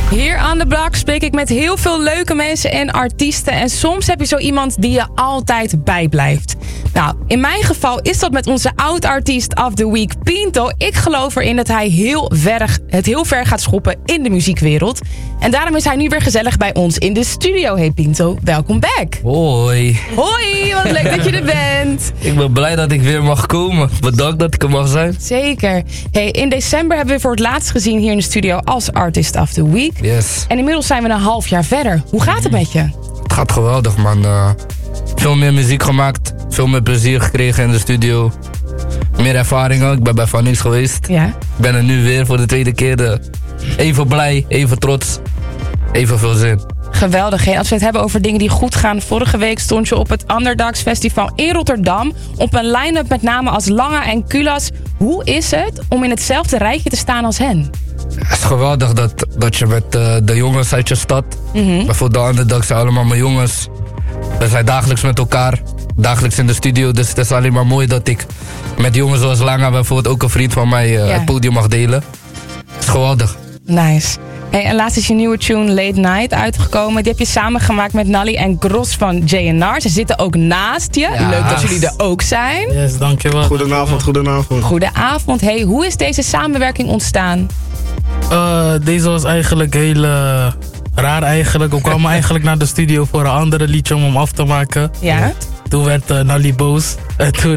Hier aan de Blok spreek ik met heel veel leuke mensen en artiesten. En soms heb je zo iemand die je altijd bijblijft. Nou, in mijn geval is dat met onze oud-artiest of the week, Pinto. Ik geloof erin dat hij heel ver gaat schoppen in de muziekwereld. En daarom is hij nu weer gezellig bij ons in de studio. Hey Pinto, welkom back. Hoi. Hoi, wat leuk dat je er bent. Ik ben blij dat ik weer mag komen. Bedankt dat ik er mag zijn. Zeker. Hey, in december hebben we voor het laatst gezien hier in de studio als Artist of the Week. Yes. En inmiddels zijn we een half jaar verder. Hoe gaat het met je? Het gaat geweldig, man. Veel meer muziek gemaakt. Veel meer plezier gekregen in de studio. Meer ervaringen. Ik ben bij Van Niks geweest. Ja. Ik ben er nu weer voor de tweede keer. Even blij, even trots. Even veel zin. Geweldig. Hey, als we het hebben over dingen die goed gaan. Vorige week stond je op het Underdogs Festival in Rotterdam. Op een line-up met namen als Langa en Kulas. Hoe is het om in hetzelfde rijtje te staan als hen? Het is geweldig dat je met de jongens uit je stad... Bijvoorbeeld de Underdogs zijn allemaal mijn jongens. We zijn dagelijks met elkaar. Dagelijks in de studio. Dus het is alleen maar mooi dat ik met jongens zoals Langa... bijvoorbeeld ook een vriend van mij het podium mag delen. Het is geweldig. Nice. Hey, en laatst is je nieuwe tune Late Night uitgekomen. Die heb je samengemaakt met Nally en Gros van JNR. Ze zitten ook naast je. Ja. Leuk dat jullie er ook zijn. Yes, dankjewel. Goedenavond. Goedenavond. Hey, hoe is deze samenwerking ontstaan? Deze was eigenlijk heel raar eigenlijk. We kwamen eigenlijk naar de studio voor een andere liedje om hem af te maken. Ja? Toen werd Nally boos. En toen,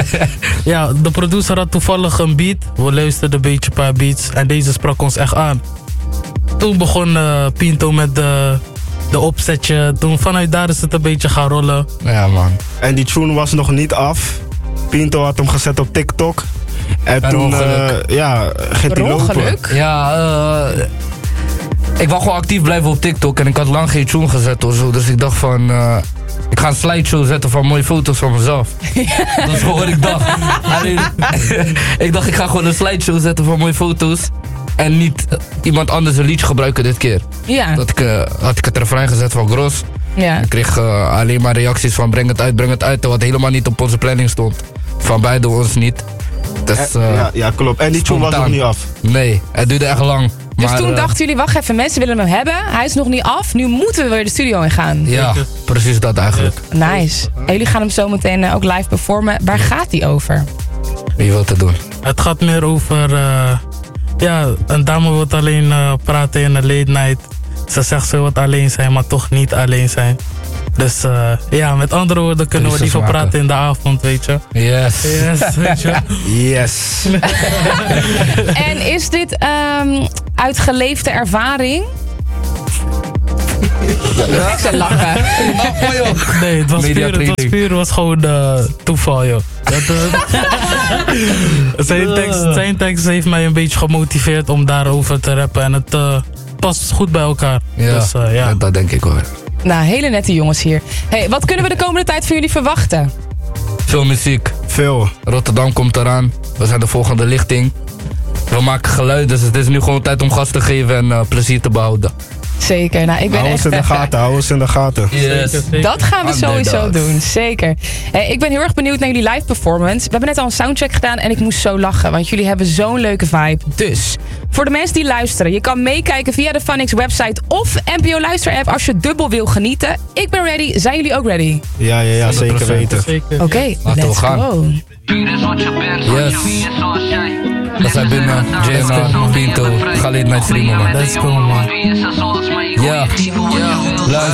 de producer had toevallig een beat. We luisterden een beetje een paar beats. En deze sprak ons echt aan. Toen begon Pinto met de opzetje. Toen vanuit daar is het een beetje gaan rollen. Ja, man. En die tune was nog niet af. Pinto had hem gezet op TikTok. En Per toen ongeluk. ging hij lopen. Ongeluk? Ja, ik wou gewoon actief blijven op TikTok en ik had lang geen tune gezet of zo. Dus ik dacht van, ik ga een slideshow zetten van mooie foto's van mezelf. Dat is gewoon wat ik dacht. Alleen, ik dacht, ik ga gewoon een slideshow zetten van mooie foto's. En niet iemand anders een liedje gebruiken dit keer. Ja. Had ik het refrein gezet van Gros. Ja. Ik kreeg alleen maar reacties van breng het uit. Wat helemaal niet op onze planning stond. Van beide ons niet. Dus, Ja, klopt. En die tune was nog niet af. Nee, het duurde echt lang. Dus Maar, toen dachten jullie, wacht even, mensen willen hem hebben. Hij is nog niet af, nu moeten we weer de studio in gaan. Ja, precies dat eigenlijk. Nice. En jullie gaan hem zo meteen ook live performen. Waar gaat hij over? Wie wil het doen? Het gaat meer over... een dame wil alleen praten in een late night. Ze zegt ze wil alleen zijn, maar toch niet alleen zijn. Dus met andere woorden kunnen we liever praten in de avond, weet je. Yes. Yes, weet je. Yes. En is dit uit geleefde ervaring? Ja. Ik zou lachen. Nee, het was gewoon toeval, joh. Zijn tekst heeft mij een beetje gemotiveerd om daarover te rappen. En het past goed bij elkaar. Ja, dus, dat denk ik hoor. Nou, hele nette jongens hier. Hey, wat kunnen we de komende tijd van jullie verwachten? Veel muziek. Veel. Rotterdam komt eraan. We zijn de volgende lichting. We maken geluid, dus het is nu gewoon tijd om gas te geven en plezier te behouden. Zeker. Nou, ik ben Hou ons in de gaten. Yes. Dat gaan we sowieso Underdogs. doen, zeker. Hey, ik ben heel erg benieuwd naar jullie live performance. We hebben net al een soundcheck gedaan en ik moest zo lachen, want jullie hebben zo'n leuke vibe. Dus, voor de mensen die luisteren, je kan meekijken via de Van Niks website of NPO Luister app als je dubbel wil genieten. Ik ben ready. Zijn jullie ook ready? Ja, zeker weten. Oké, Laten we let's gaan. go. Yes. We zijn binnen. JNR, Pinto, ga late night streamen, man. Let's go, man. Ja. Luister.